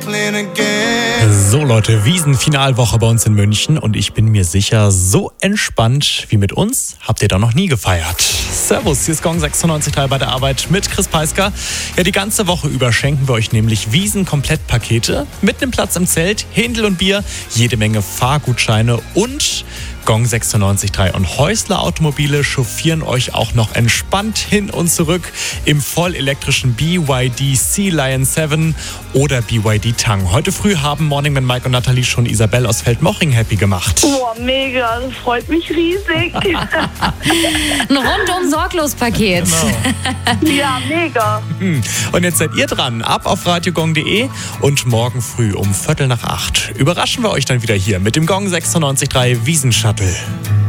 So Leute, Wiesn-Finalwoche bei uns in München und ich bin mir sicher, so entspannt wie mit uns habt ihr da noch nie gefeiert. Servus, hier ist Gong 96.3 bei der Arbeit mit Chris Peisker. Ja, die ganze Woche über schenken wir euch nämlich Wiesn-Komplettpakete mit einem Platz im Zelt, Händel und Bier, jede Menge Fahrgutscheine und Gong 96.3 und Häusler Automobile chauffieren euch auch noch entspannt hin und zurück im vollelektrischen BYD Sea Lion 7 oder BYD Tang. Heute früh haben Morning mit Mike und Nathalie schon Isabel aus Feldmoching happy gemacht. Boah, mega, das freut mich riesig. Ein rundum sorglos Paket. Genau. Ja, mega. Und jetzt seid ihr dran. Ab auf radiogong.de und morgen früh um 7:45 überraschen wir euch dann wieder hier mit dem Gong 96.3 Wiesn-Shuttle.